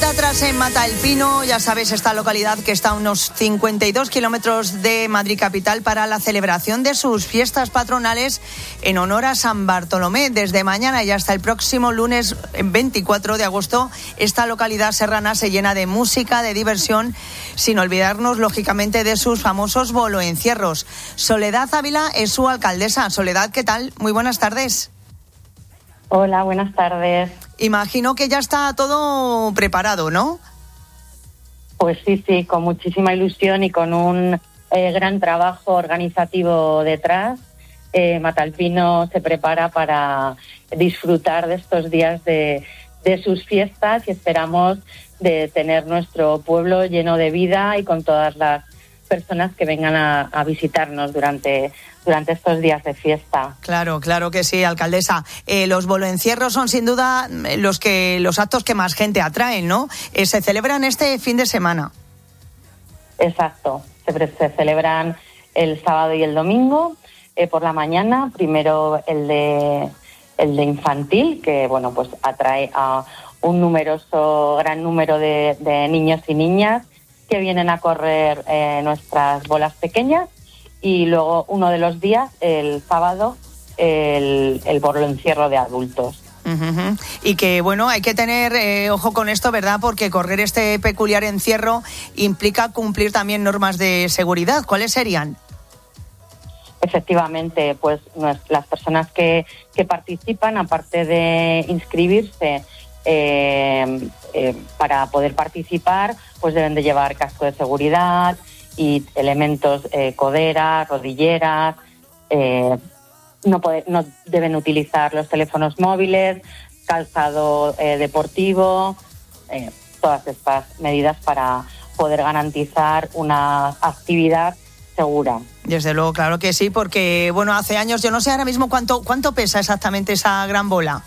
Vuelta atrás en Matalpino, ya sabéis, esta localidad que está a unos 52 kilómetros de Madrid capital para la celebración de sus fiestas patronales en honor a San Bartolomé. Desde mañana y hasta el próximo lunes 24 de agosto, esta localidad serrana se llena de música, de diversión, sin olvidarnos, lógicamente, de sus famosos boloencierros. Soledad Ávila es su alcaldesa. Soledad, ¿qué tal? Muy buenas tardes. Hola, buenas tardes. Imagino que ya está todo preparado, ¿no? Pues sí, con muchísima ilusión y con un gran trabajo organizativo detrás. Matalpino se prepara para disfrutar de estos días de sus fiestas y esperamos de tener nuestro pueblo lleno de vida y con todas las personas que vengan a visitarnos durante estos días de fiesta. Claro que sí, alcaldesa. Los boloencierros son sin duda los actos que más gente atraen, ¿no? Se celebran este fin de semana. Exacto, se celebran el sábado y el domingo por la mañana. Primero el de infantil, que bueno, pues atrae a un gran número de niños y niñas que vienen a correr nuestras bolas pequeñas. Y luego uno de los días, el sábado, el boloencierro de adultos. Uh-huh. Y que, bueno, hay que tener ojo con esto, ¿verdad? Porque correr este peculiar encierro implica cumplir también normas de seguridad. ¿Cuáles serían? Efectivamente, pues las personas que participan, aparte de inscribirse para poder participar, pues deben de llevar casco de seguridad y elementos, coderas, rodilleras, no deben utilizar los teléfonos móviles, calzado deportivo, todas estas medidas para poder garantizar una actividad segura. Desde luego, claro que sí, porque bueno, hace años, yo no sé ahora mismo cuánto pesa exactamente esa gran bola.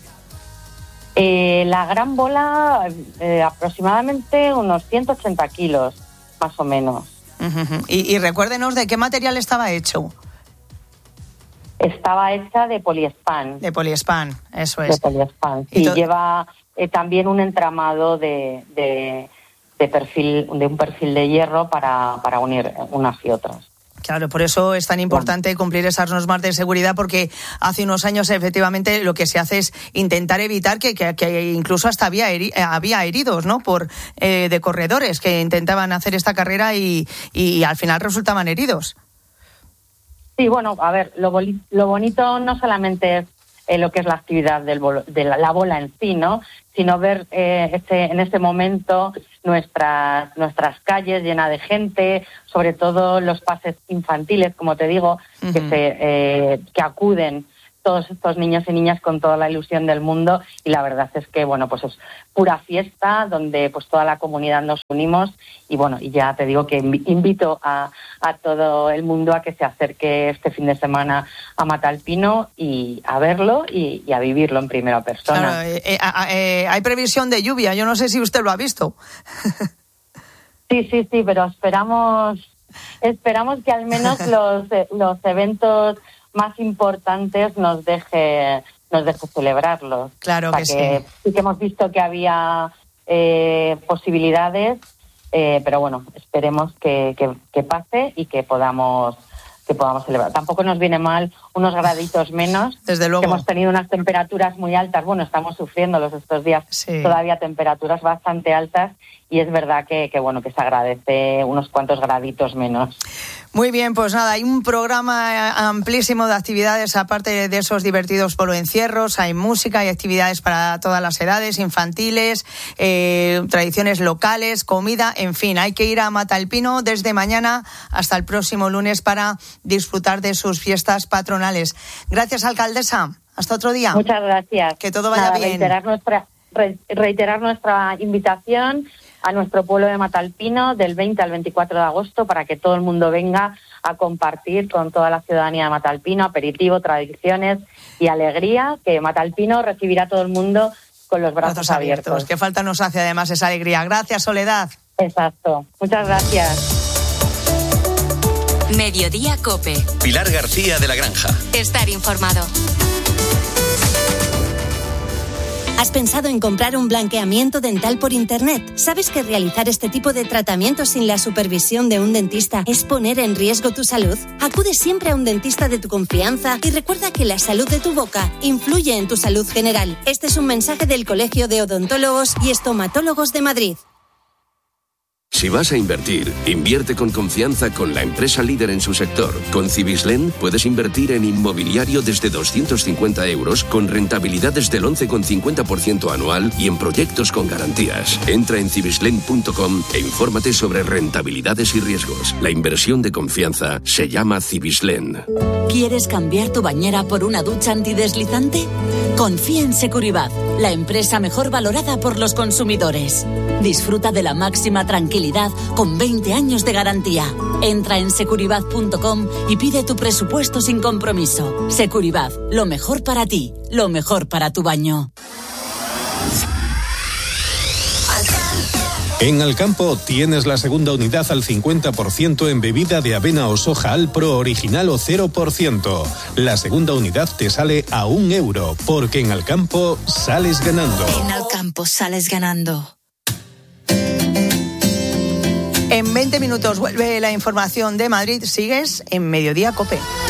La gran bola aproximadamente unos 180 kilos. Más o menos. Uh-huh. Y recuérdenos de qué material estaba hecho. Estaba hecha de poliespan. De poliespan, eso es. De poliespan. Y lleva también un entramado de un perfil de hierro para unir unas y otras. Claro, por eso es tan importante cumplir esas normas de seguridad, porque hace unos años efectivamente lo que se hace es intentar evitar que incluso hasta había heridos, ¿no? De corredores que intentaban hacer esta carrera y al final resultaban heridos. Sí, bueno, a ver, lo bonito no solamente es lo que es la actividad de la bola en sí, ¿no? Sino ver en este momento nuestras calles llenas de gente, sobre todo los pases infantiles, como te digo, uh-huh, que acuden todos estos niños y niñas con toda la ilusión del mundo, y la verdad es que bueno, pues es pura fiesta donde pues toda la comunidad nos unimos y bueno, y ya te digo que invito a todo el mundo a que se acerque este fin de semana a Matalpino y a verlo y a vivirlo en primera persona. Claro, hay previsión de lluvia, yo no sé si usted lo ha visto. Sí, pero esperamos que al menos los eventos más importantes nos deje celebrarlos. Claro que sí. Sí que hemos visto que había posibilidades, pero bueno, esperemos que pase y que podamos celebrar. Tampoco nos viene mal unos graditos menos. Desde luego. Que hemos tenido unas temperaturas muy altas. Bueno, estamos sufriéndolos estos días, sí. Todavía temperaturas bastante altas, y es verdad que se agradece unos cuantos graditos menos. Muy bien, pues nada, hay un programa amplísimo de actividades, aparte de esos divertidos boloencierros, hay música, hay actividades para todas las edades, infantiles, tradiciones locales, comida, en fin, hay que ir a Matalpino desde mañana hasta el próximo lunes para disfrutar de sus fiestas patronales. Gracias, alcaldesa. Hasta otro día. Muchas gracias. Que todo vaya bien. Reiterar nuestra invitación a nuestro pueblo de Matalpino del 20 al 24 de agosto para que todo el mundo venga a compartir con toda la ciudadanía de Matalpino aperitivo, tradiciones y alegría, que Matalpino recibirá a todo el mundo con los brazos abiertos. Que falta nos hace además esa alegría. Gracias, Soledad. Exacto. Muchas gracias. Mediodía COPE. Pilar García de la Granja. Estar informado. ¿Has pensado en comprar un blanqueamiento dental por internet? ¿Sabes que realizar este tipo de tratamientos sin la supervisión de un dentista es poner en riesgo tu salud? Acude siempre a un dentista de tu confianza y recuerda que la salud de tu boca influye en tu salud general. Este es un mensaje del Colegio de Odontólogos y Estomatólogos de Madrid. Si vas a invertir, invierte con confianza con la empresa líder en su sector. Con Cibislen puedes invertir en inmobiliario desde 250 euros con rentabilidades del 11,50% anual y en proyectos con garantías. Entra en cibislen.com e infórmate sobre rentabilidades y riesgos. La inversión de confianza se llama Cibislen. ¿Quieres cambiar tu bañera por una ducha antideslizante? Confía en Securibat, la empresa mejor valorada por los consumidores. Disfruta de la máxima tranquilidad con 20 años de garantía. Entra en securibat.com y pide tu presupuesto sin compromiso. Securibat, lo mejor para ti, lo mejor para tu baño. En Alcampo tienes la segunda unidad al 50% en bebida de avena o soja Alpro original o 0%. La segunda unidad te sale a €1, porque en Alcampo sales ganando. En Alcampo sales ganando. En 20 minutos vuelve la información de Madrid. Sigues en Mediodía COPE.